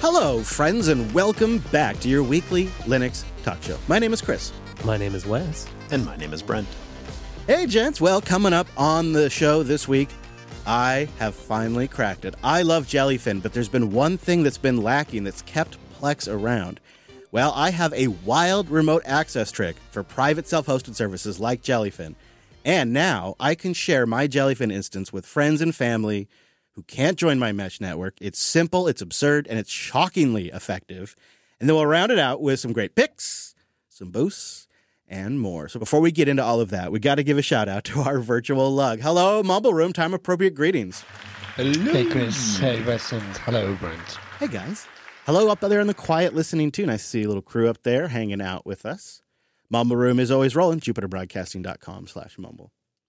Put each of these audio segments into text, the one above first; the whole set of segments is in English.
Hello, friends, and welcome back to your weekly Linux talk show. My name is Chris. My name is Wes. And my name is Brent. Hey, gents. Well, coming up on the show this week, I have finally cracked it. I love Jellyfin, but there's been one thing that's been lacking that's kept Plex around. Well, I have a wild remote access trick for private self-hosted services like Jellyfin. And now I can share my Jellyfin instance with friends and family who can't join my mesh network. It's simple, it's absurd, and it's shockingly effective. And then we'll round it out with some great picks, some boosts, and more. So before we get into all of that, we got to give a shout out to our virtual lug. Hello, Mumble Room, time appropriate greetings. Hello. Hey, Chris. Hey, Wes, and hello, Brent. Hey, guys. Hello up there in the quiet listening too. Nice to see a little crew up there hanging out with us. Mumble Room is always rolling, jupiterbroadcasting.com/mumble.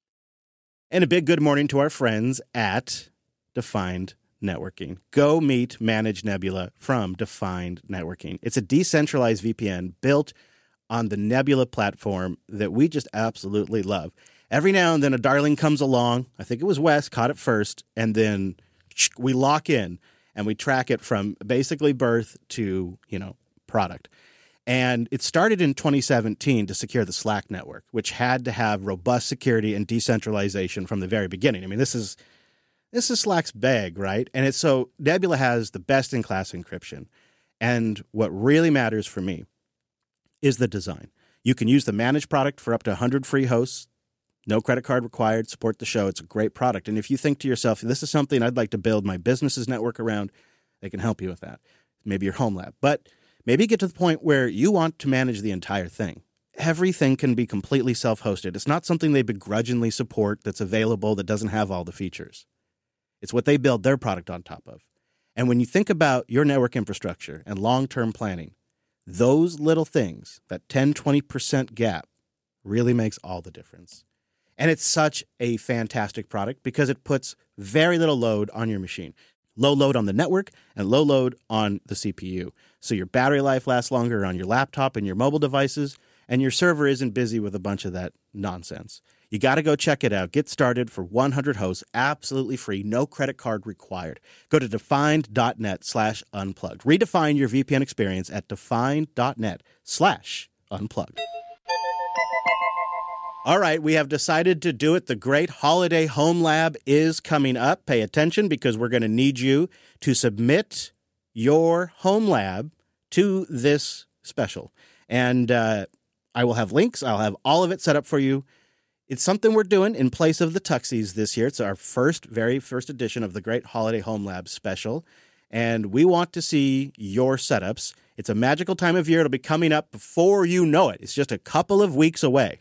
And a big good morning to our friends at Defined Networking. Go meet Manage Nebula from Defined Networking. It's a decentralized VPN built on the Nebula platform that we just absolutely love. Every now and then a darling comes along. I think it was Wes, caught it first, and then we lock in and we track it from basically birth to, product. And it started in 2017 to secure the Slack network, which had to have robust security and decentralization from the very beginning. I mean, this is Slack's bag, right? And it's so Nebula has the best-in-class encryption. And what really matters for me is the design. You can use the managed product for up to 100 free hosts. No credit card required. Support the show. It's a great product. And if you think to yourself, this is something I'd like to build my business's network around, they can help you with that. Maybe your home lab. But maybe get to the point where you want to manage the entire thing. Everything can be completely self-hosted. It's not something they begrudgingly support that's available that doesn't have all the features. It's what they build their product on top of. And when you think about your network infrastructure and long-term planning, those little things, that 10-20% gap, really makes all the difference. And it's such a fantastic product because it puts very little load on your machine. Low load on the network and low load on the CPU. So your battery life lasts longer on your laptop and your mobile devices, and your server isn't busy with a bunch of that nonsense. You got to go check it out. Get started for 100 hosts, absolutely free, no credit card required. Go to defined.net/unplugged. Redefine your VPN experience at defined.net/unplugged. All right, we have decided to do it. The Great Holiday Home Lab is coming up. Pay attention because we're going to need you to submit your home lab to this special. And I will have links. I'll have all of it set up for you. It's something we're doing in place of the Tuxies this year. It's our very first edition of the Great Holiday Home Lab special. And we want to see your setups. It's a magical time of year. It'll be coming up before you know it. It's just a couple of weeks away.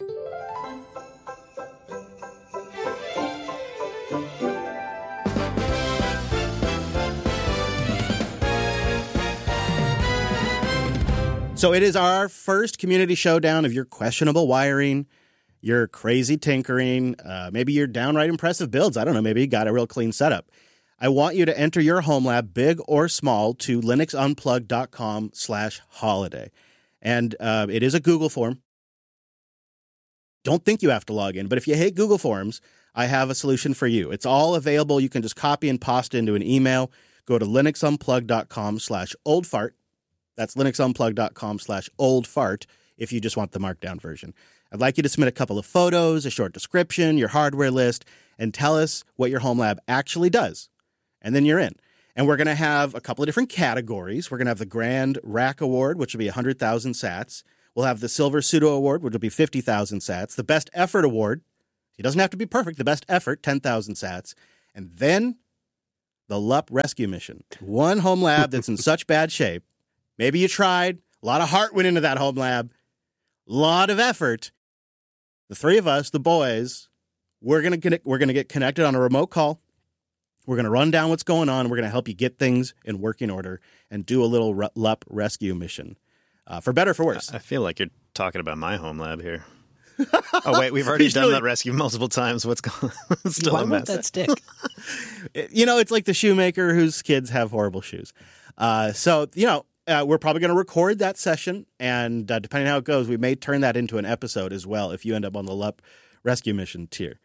So it is our first community showdown of your questionable wiring, your crazy tinkering, maybe your downright impressive builds. I don't know, maybe you got a real clean setup. I want you to enter your home lab, big or small, to linuxunplugged.com/holiday. And it is a Google form. Don't think you have to log in, but if you hate Google Forms, I have a solution for you. It's all available. You can just copy and paste into an email. Go to linuxunplugged.com/oldfart. That's linuxunplugged.com/oldfart if you just want the markdown version. I'd like you to submit a couple of photos, a short description, your hardware list, and tell us what your home lab actually does. And then you're in. And we're going to have a couple of different categories. We're going to have the Grand Rack Award, which will be 100,000 sats. We'll have the Silver Pseudo Award, which will be 50,000 sats. The Best Effort Award, it doesn't have to be perfect, the Best Effort, 10,000 sats. And then the LUP Rescue Mission. One home lab that's in such bad shape. Maybe you tried. A lot of heart went into that home lab. A lot of effort. The three of us, the boys, we're gonna get connected on a remote call. We're going to run down what's going on. We're going to help you get things in working order and do a little LUP rescue mission. For better or for worse. I feel like you're talking about my home lab here. Oh, wait, we've already done that rescue multiple times. What's going on? It's still Why a won't mess. that stick? It's like the shoemaker whose kids have horrible shoes. We're probably going to record that session, and depending on how it goes, we may turn that into an episode as well if you end up on the LUP rescue mission tier.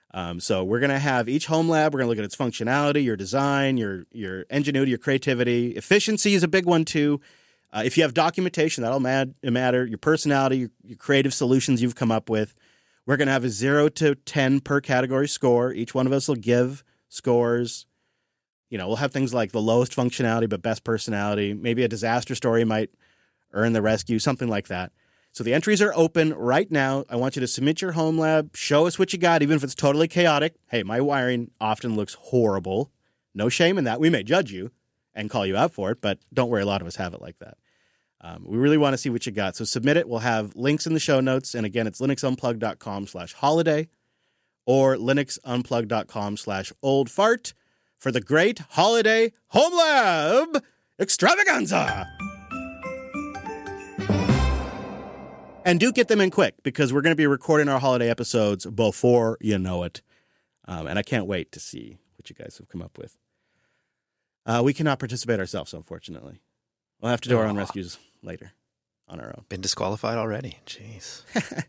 So we're going to have each home lab. We're going to look at its functionality, your design, your ingenuity, your creativity. Efficiency is a big one, too. If you have documentation, that'll matter. Your personality, your creative solutions you've come up with. We're going to have a 0 to 10 per category score. Each one of us will give scores. We'll have things like the lowest functionality but best personality. Maybe a disaster story might earn the rescue, something like that. So the entries are open right now. I want you to submit your home lab. Show us what you got, even if it's totally chaotic. Hey, my wiring often looks horrible. No shame in that. We may judge you and call you out for it, but don't worry, a lot of us have it like that. We really want to see what you got. So submit it. We'll have links in the show notes. And again, it's linuxunplugged.com/holiday or linuxunplugged.com/oldfart for the great holiday home lab extravaganza. And do get them in quick, because we're going to be recording our holiday episodes before you know it. And I can't wait to see what you guys have come up with. We cannot participate ourselves, unfortunately. We'll have to do our own rescues later on our own. Been disqualified already. Jeez.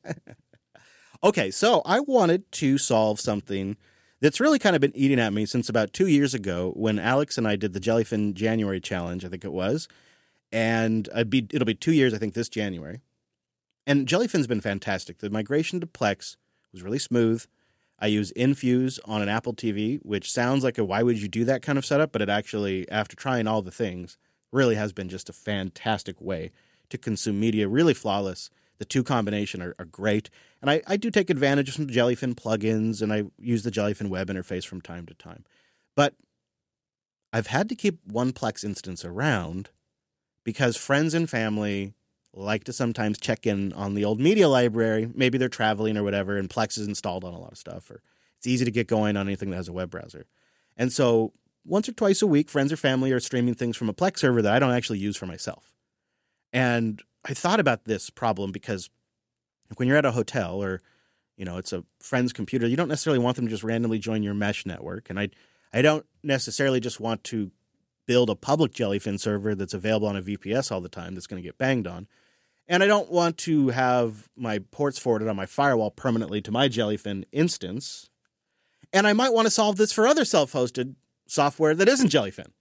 Okay, so I wanted to solve something that's really kind of been eating at me since about 2 years ago when Alex and I did the Jellyfin January challenge, I think it was. And it'll be 2 years, I think, this January. And Jellyfin's been fantastic. The migration to Plex was really smooth. I use Infuse on an Apple TV, which sounds like a why would you do that kind of setup, but it actually, after trying all the things, really has been just a fantastic way to consume media, really flawless. The two combination are great. And I do take advantage of some Jellyfin plugins, and I use the Jellyfin web interface from time to time. But I've had to keep one Plex instance around because friends and family like to sometimes check in on the old media library. Maybe they're traveling or whatever, and Plex is installed on a lot of stuff, or it's easy to get going on anything that has a web browser. And so once or twice a week, friends or family are streaming things from a Plex server that I don't actually use for myself. And I thought about this problem because when you're at a hotel or, it's a friend's computer, you don't necessarily want them to just randomly join your mesh network. And I don't necessarily just want to build a public Jellyfin server that's available on a VPS all the time that's going to get banged on. And I don't want to have my ports forwarded on my firewall permanently to my Jellyfin instance. And I might want to solve this for other self-hosted software that isn't Jellyfin.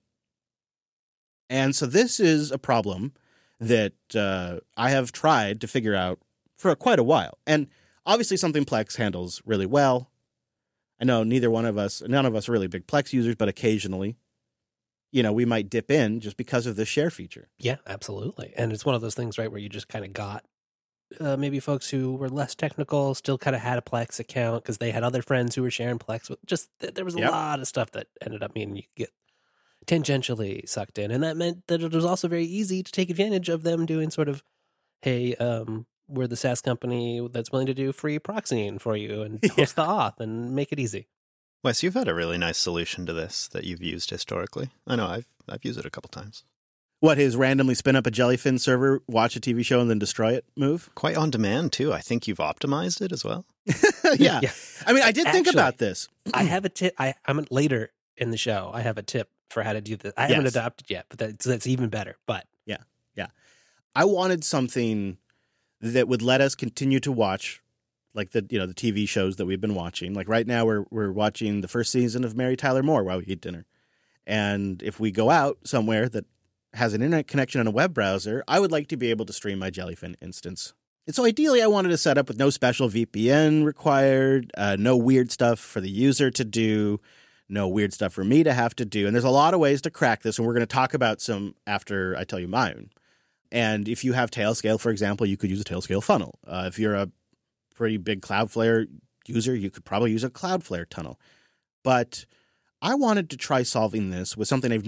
And so this is a problem that I have tried to figure out for quite a while. And obviously something Plex handles really well. I know none of us are really big Plex users, but occasionally, we might dip in just because of the share feature. Yeah, absolutely. And it's one of those things, right, where you just kind of got maybe folks who were less technical still kind of had a Plex account because they had other friends who were sharing Plex. There was a lot of stuff that ended up meaning you could get tangentially sucked in. And that meant that it was also very easy to take advantage of them doing sort of, hey, we're the SaaS company that's willing to do free proxying for you and host the auth and make it easy. Wes, you've had a really nice solution to this that you've used historically. I know I've used it a couple times. What, his randomly spin up a Jellyfin server, watch a TV show, and then destroy it move? Quite on demand, too. I think you've optimized it as well. Yeah. I mean, I did think about this. I have a tip. I'm later in the show. I have a tip for how to do this. I haven't adopted yet, but that's even better. But yeah. I wanted something that would let us continue to watch, like the TV shows that we've been watching. Like right now, we're watching the first season of Mary Tyler Moore while we eat dinner. And if we go out somewhere that has an internet connection and a web browser, I would like to be able to stream my Jellyfin instance. And so ideally, I wanted a setup with no special VPN required, no weird stuff for the user to do, no weird stuff for me to have to do. And there's a lot of ways to crack this, and we're going to talk about some after I tell you mine. And if you have Tailscale, for example, you could use a Tailscale funnel. If you're a pretty big Cloudflare user, you could probably use a Cloudflare tunnel. But I wanted to try solving this with something I've